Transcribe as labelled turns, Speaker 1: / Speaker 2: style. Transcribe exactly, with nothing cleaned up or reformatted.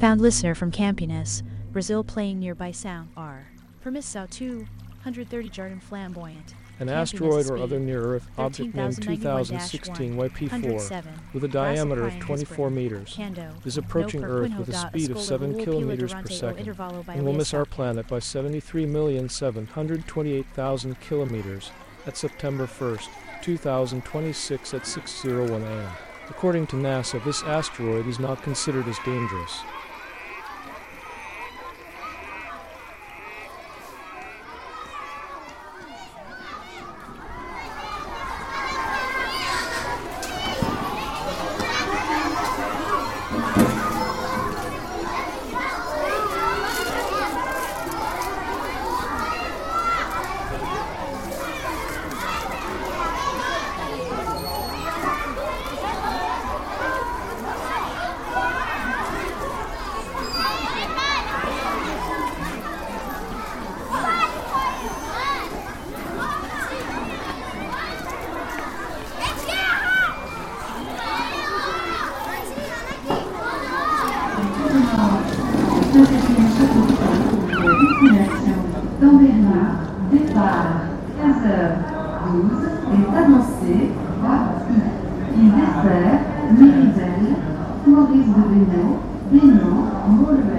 Speaker 1: Found listener from Campinas, Brazil playing nearby sound R. Permissão two hundred thirty Jardin Flamboyant.
Speaker 2: An
Speaker 1: Campinas
Speaker 2: asteroid or
Speaker 1: speed,
Speaker 2: other near-Earth object named two thousand sixteen Y P four with a diameter of twenty-four meters is approaching Earth with a speed of seven kilometers per second and will miss our planet by seventy-three million seven hundred twenty-eight thousand kilometers at September first, two thousand twenty-six at six oh one a m According to NASA, this asteroid is not considered as dangerous.
Speaker 3: Dans Bernard, départ quinze heures douze est annoncé par I. Il dessert Miribel, Maurice de Bénon, Bénon, Molle.